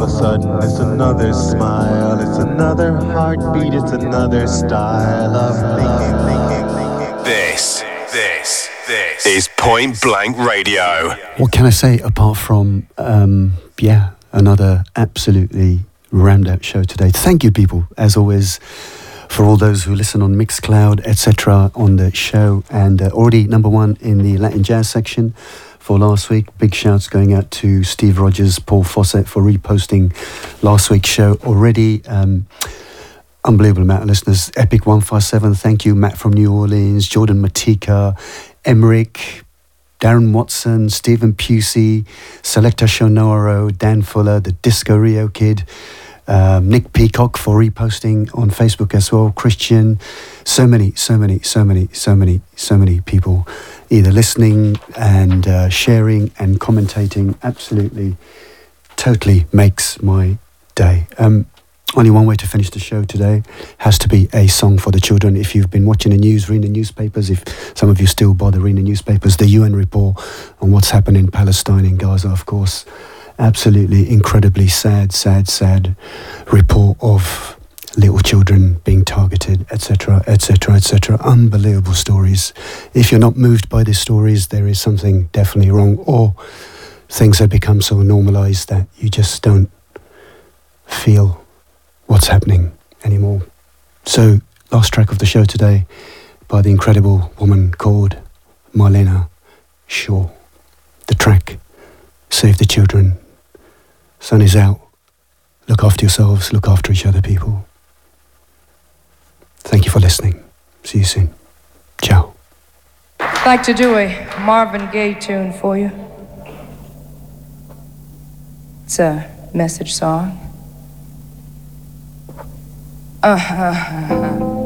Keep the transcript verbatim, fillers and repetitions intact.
a sudden it's another smile, it's another heartbeat, it's another style of thinking, thinking, thinking. This, this, this is Point Blank Radio. What can I say apart from, um, yeah, another absolutely rammed out show today. Thank you, people, as always, for all those who listen on Mixcloud, et cetera, on the show, and uh, already number one in the Latin Jazz section for last week. Big shouts going out to Steve Rogers, Paul Fawcett for reposting last week's show already. Um, unbelievable amount of listeners. Epic one five seven, thank you. Matt from New Orleans, Jordan Matika, Emmerich, Darren Watson, Stephen Pusey, Selector Shonoro, Dan Fuller, the Disco Rio Kid, um, Nick Peacock for reposting on Facebook as well, Christian, so many, so many, so many, so many, so many people either listening and uh, sharing and commentating. Absolutely, totally makes my day. Um, only one way to finish the show today has to be a song for the children. If you've been watching the news, reading the newspapers, if some of you still bother reading the newspapers, the U N report on what's happened in Palestine, in Gaza, of course, absolutely incredibly sad, sad, sad report of little children being targeted, et cetera, et cetera, et cetera. Unbelievable stories. If you're not moved by these stories, there is something definitely wrong, or things have become so normalized that you just don't feel what's happening anymore. So, last track of the show today by the incredible woman called Marlena Shaw. The track, Save the Children. Sun is out. Look after yourselves, look after each other, people. Thank you for listening. See you soon. Ciao. I'd like to do a Marvin Gaye tune for you. It's a message song. Uh-huh.